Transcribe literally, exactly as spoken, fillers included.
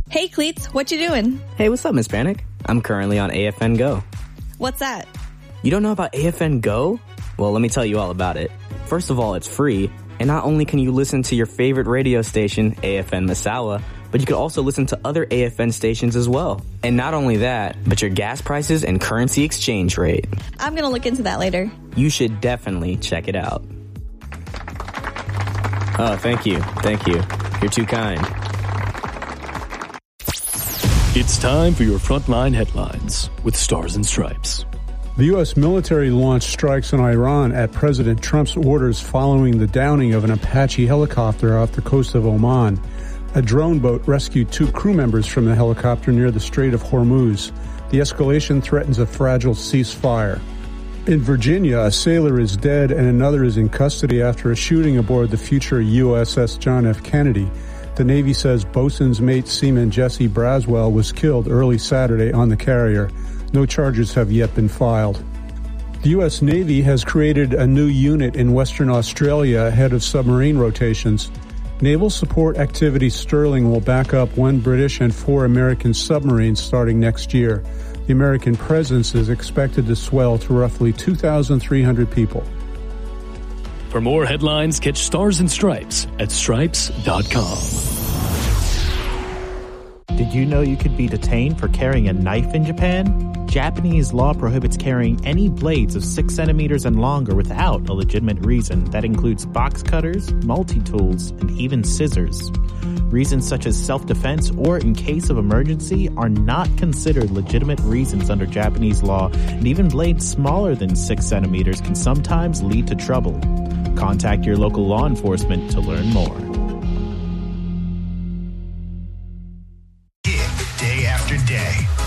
Hey, Cleats, what you doing? Hey, what's up, Miss Panic? I'm currently on A F N Go. What's that? You don't know about A F N Go? Well, let me tell you all about it. First of all, it's free, and not only can you listen to your favorite radio station, A F N Massawa, but you can also listen to other A F N stations as well. And not only that, but your gas prices and currency exchange rate. I'm gonna look into that later. You should definitely check it out. Oh, thank you. Thank you. You're too kind. It's time for your Frontline Headlines with Stars and Stripes. The U S military launched strikes on Iran at President Trump's orders following the downing of an Apache helicopter off the coast of Oman. A drone boat rescued two crew members from the helicopter near the Strait of Hormuz. The escalation threatens a fragile ceasefire. In Virginia, a sailor is dead and another is in custody after a shooting aboard the future U S S John F. Kennedy. The Navy says bosun's mate Seaman Jesse Braswell was killed early Saturday on the carrier. No charges have yet been filed. The U S. Navy has created a new unit in Western Australia ahead of submarine rotations. Naval Support Activity Sterling will back up one British and four American submarines starting next year. The American presence is expected to swell to roughly two thousand three hundred people. For more headlines, catch Stars and Stripes at stripes dot com. Did you know you could be detained for carrying a knife in Japan? Japanese law prohibits carrying any blades of six centimeters and longer without a legitimate reason. That includes box cutters, multi-tools, and even scissors. Reasons such as self-defense or in case of emergency are not considered legitimate reasons under Japanese law, and even blades smaller than six centimeters can sometimes lead to trouble. Contact your local law enforcement to learn more. Hit day after day.